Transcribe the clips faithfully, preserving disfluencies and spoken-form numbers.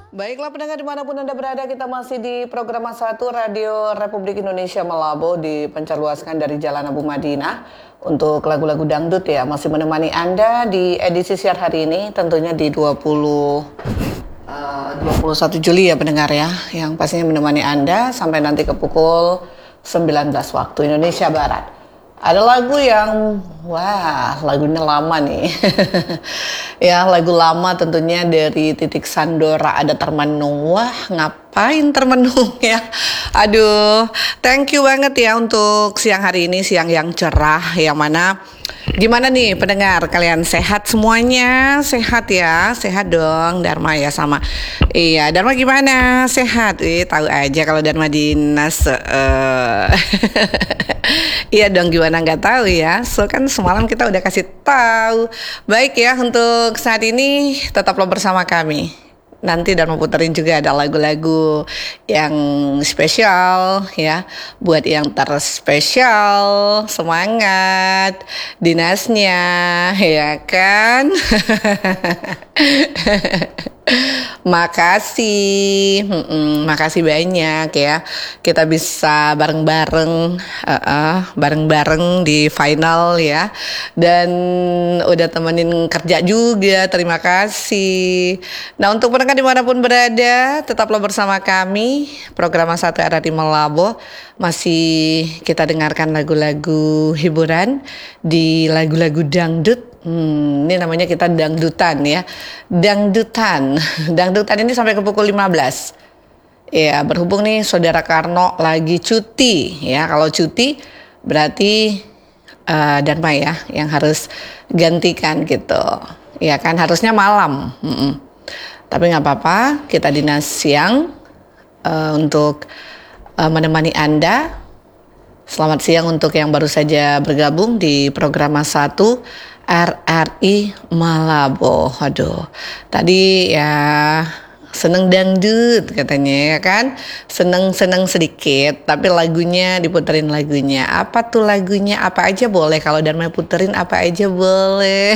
Baiklah pendengar dimanapun Anda berada, kita masih di program satu Radio Republik Indonesia Malabo dipencarluaskan dari Jalan Abu Madinah untuk lagu-lagu dangdut ya. Masih menemani Anda di edisi siar hari ini tentunya di dua puluh, uh, dua puluh satu Juli ya pendengar ya. Yang pastinya menemani Anda sampai nanti ke pukul sembilan belas waktu Indonesia Barat. Ada lagu yang, wah lagunya lama nih. Ya lagu lama tentunya dari Titik Sandora, ada Termenung. Wah ngapain Termenung ya. Aduh, thank you banget ya untuk siang hari ini, siang yang cerah. Yang mana, gimana nih pendengar, kalian sehat semuanya? Sehat ya, sehat dong Dharma ya sama. Iya, Dharma gimana? Sehat? Ih, tahu aja kalau Dharma dinas. Uh... Iya dong, gimana nggak tahu ya. So kan semalam kita udah kasih tahu. Baik ya, untuk saat ini tetaplah bersama kami. Nanti dan mau puterin juga ada lagu-lagu yang spesial ya, buat yang terspesial. Semangat dinasnya ya kan. Makasih, mm-mm, makasih banyak ya. Kita bisa bareng-bareng, uh, uh, bareng-bareng di final ya. Dan udah temenin kerja juga, terima kasih. Nah untuk pendengar dimanapun berada, tetaplah bersama kami. Program satu R R I Malabo masih kita dengarkan lagu-lagu hiburan di lagu-lagu dangdut. Hmm, ini namanya kita dangdutan ya. Dangdutan. Dangdutan ini sampai ke pukul lima belas. Ya, berhubung nih Saudara Karno lagi cuti ya. Kalau cuti berarti uh, Dharma ya yang harus gantikan gitu. Ya kan harusnya malam. Mm-mm. Tapi nggak apa-apa, kita dinas siang uh, untuk uh, menemani Anda. Selamat siang untuk yang baru saja bergabung di program satu R R I Malabo. Aduh, tadi ya seneng dangdut katanya ya kan. Seneng-seneng sedikit, tapi lagunya diputerin lagunya. Apa tuh lagunya? Apa aja boleh, kalau Dharma puterin apa aja boleh.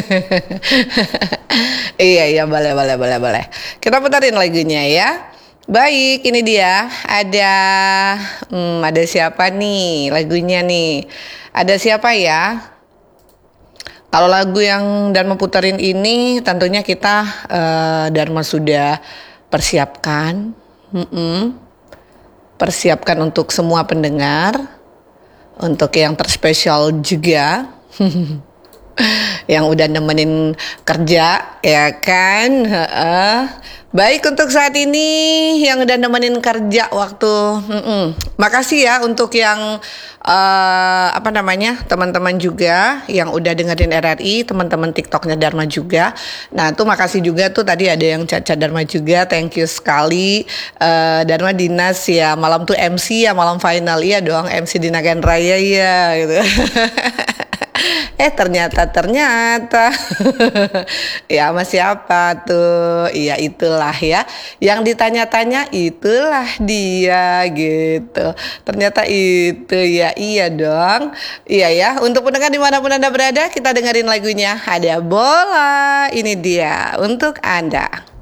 Iya, iya boleh, boleh, boleh, boleh. Kita puterin lagunya ya. Baik, ini dia. Ada hmm, ada siapa nih lagunya nih? Ada siapa ya? Kalau lagu yang Dharma puterin ini tentunya kita uh, Dharma sudah persiapkan, Mm-mm. persiapkan untuk semua pendengar, untuk yang terspesial juga, yang udah nemenin kerja ya kan. Uh-uh. Baik untuk saat ini yang udah nemenin kerja waktu, mm-mm. makasih ya untuk yang uh, apa namanya teman-teman juga yang udah dengerin R R I, teman-teman TikToknya Dharma juga. Nah tuh makasih juga tuh tadi ada yang Caca Dharma juga, thank you sekali. Uh, Dharma dinas ya, malam tuh M C ya, malam final iya dong, M C di Nagan Raya ya gitu. Eh ternyata ternyata ya sama siapa tuh? Iya itulah ya, yang ditanya-tanya itulah dia gitu. Ternyata itu ya, iya dong. Iya ya, untuk pendengar dimanapun Anda berada, kita dengerin lagunya. Ada bola, ini dia untuk Anda.